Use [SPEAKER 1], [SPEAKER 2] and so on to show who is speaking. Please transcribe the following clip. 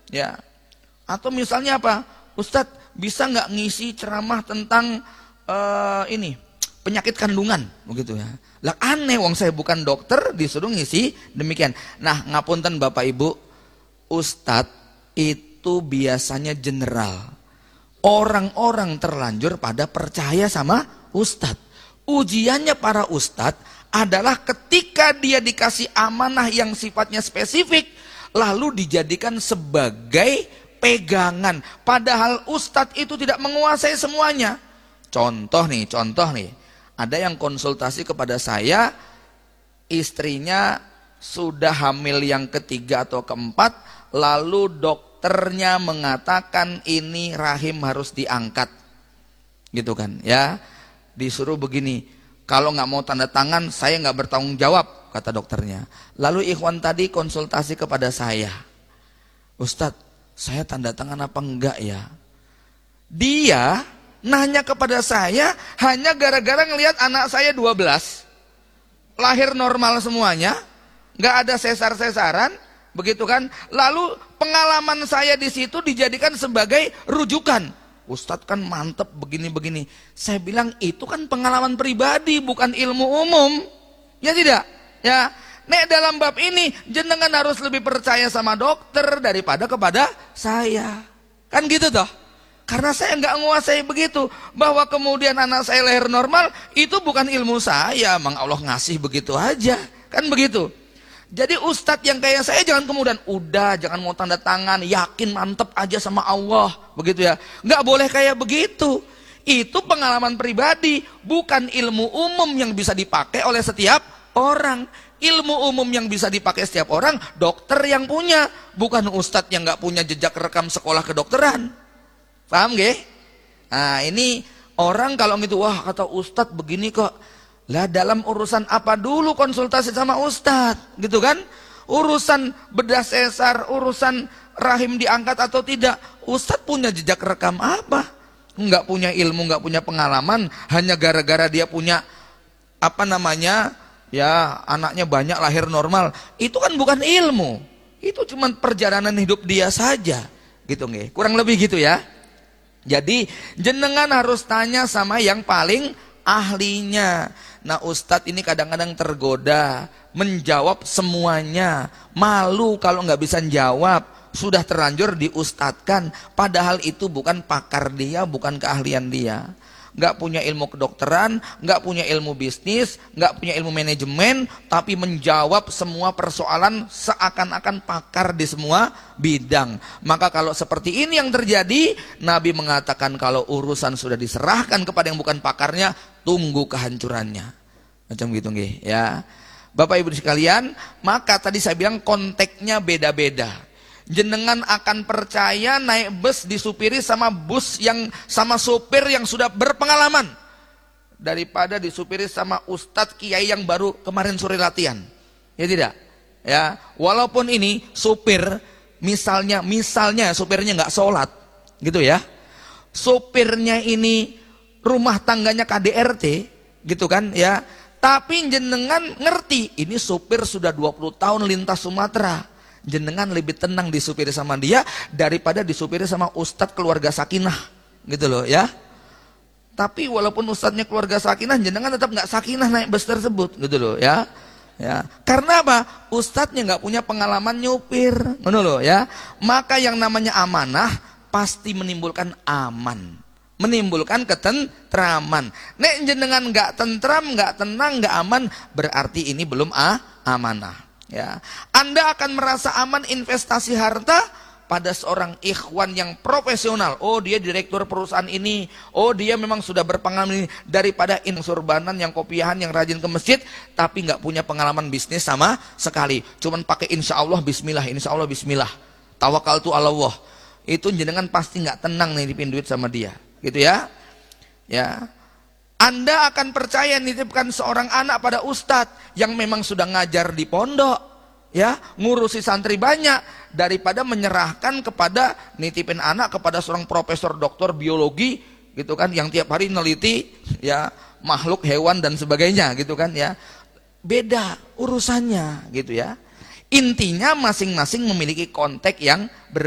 [SPEAKER 1] Ya. Atau misalnya apa? Ustadz, bisa nggak ngisi ceramah tentang ini penyakit kandungan, begitu ya? Lah aneh, wong saya bukan dokter disuruh ngisi demikian. Nah, ngapunten Bapak Ibu, Ustadz itu biasanya general. Orang-orang terlanjur pada percaya sama Ustadz. Ujiannya para Ustadz adalah ketika dia dikasih amanah yang sifatnya spesifik, lalu dijadikan sebagai pegangan. Padahal Ustadz itu tidak menguasai semuanya. Contoh nih. Ada yang konsultasi kepada saya, istrinya sudah hamil yang ketiga atau keempat, lalu dokternya mengatakan ini rahim harus diangkat. Gitu kan, ya. Disuruh begini, kalau nggak mau tanda tangan, saya nggak bertanggung jawab, kata dokternya. Lalu ikhwan tadi konsultasi kepada saya, Ustadz, saya tanda tangan apa enggak ya? Dia nanya kepada saya hanya gara-gara ngelihat anak saya 12, lahir normal semuanya, nggak ada sesar-sesaran, begitu kan? Lalu pengalaman saya di situ dijadikan sebagai rujukan. Ustadz kan mantep begini-begini. Saya bilang itu kan pengalaman pribadi, bukan ilmu umum. Ya tidak? Ya. Nek dalam bab ini jenengan harus lebih percaya sama dokter daripada kepada saya. Kan gitu toh? Karena saya nggak menguasai begitu. Bahwa kemudian anak saya lahir normal, itu bukan ilmu saya. Emang Allah ngasih begitu aja. Kan begitu. Jadi ustadz yang kayak saya jangan kemudian, udah jangan mau tanda tangan, yakin mantep aja sama Allah. Begitu ya. Nggak boleh kayak begitu. Itu pengalaman pribadi. Bukan ilmu umum yang bisa dipakai oleh setiap orang. Ilmu umum yang bisa dipakai setiap orang, dokter yang punya. Bukan ustadz yang nggak punya jejak rekam sekolah kedokteran. Paham gak? Nah ini orang kalau gitu, wah kata ustadz begini kok. Lah dalam urusan apa dulu konsultasi sama ustadz, gitu kan? Urusan bedah sesar, urusan rahim diangkat atau tidak, ustadz punya jejak rekam apa? Nggak punya ilmu, nggak punya pengalaman, hanya gara-gara dia punya apa namanya, ya anaknya banyak lahir normal. Itu kan bukan ilmu, itu cuma perjalanan hidup dia saja, gitu nggih. Kurang lebih gitu ya. Jadi jenengan harus tanya sama yang paling ahlinya. Nah ustadz ini kadang-kadang tergoda menjawab semuanya, malu kalau nggak bisa jawab, sudah terlanjur diustadkan, padahal itu bukan pakar dia, bukan keahlian dia. Nggak punya ilmu kedokteran, nggak punya ilmu bisnis, nggak punya ilmu manajemen, tapi menjawab semua persoalan seakan-akan pakar di semua bidang. Maka kalau seperti ini yang terjadi, Nabi mengatakan kalau urusan sudah diserahkan kepada yang bukan pakarnya, tunggu kehancurannya. Macam gitu nggih, ya. Bapak Ibu sekalian, maka tadi saya bilang konteksnya beda-beda. Jenengan akan percaya naik bus disupiri sama sama sopir yang sudah berpengalaman daripada disupiri sama ustadz kiai yang baru kemarin sore latihan. Ya tidak? Ya, walaupun ini supir misalnya supirnya nggak sholat, gitu ya. Supirnya ini rumah tangganya KDRT, gitu kan ya. Tapi jenengan ngerti ini supir sudah 20 tahun lintas Sumatera. Jenengan lebih tenang disupiri sama dia daripada disupiri sama ustadz keluarga sakinah, gitu loh ya. Tapi walaupun ustadznya keluarga sakinah, jenengan tetap nggak sakinah naik bus tersebut, gitu loh ya. Ya, karena apa? Ustadznya nggak punya pengalaman nyupir, gitu loh ya. Maka yang namanya amanah pasti menimbulkan aman, menimbulkan ketentraman. Nek jenengan nggak tentram, nggak tenang, nggak aman, berarti ini belum amanah. Ya, Anda akan merasa aman investasi harta pada seorang ikhwan yang profesional. Oh dia direktur perusahaan ini, oh dia memang sudah berpengalaman ini, daripada insurbanan yang kopiahan yang rajin ke masjid tapi nggak punya pengalaman bisnis sama sekali. Cuman pakai insya Allah bismillah, tawakaltu ala Allah. Itu jenengan pasti nggak tenang nih dipinduit duit sama dia, gitu ya. Ya. Anda akan percaya nitipkan seorang anak pada ustadz yang memang sudah ngajar di pondok, ya, ngurusi santri banyak, daripada menyerahkan kepada nitipin anak kepada seorang profesor doktor biologi, gitu kan, yang tiap hari neliti ya makhluk hewan dan sebagainya, gitu kan ya. Beda urusannya, gitu ya. Intinya masing-masing memiliki konteks yang berbeda.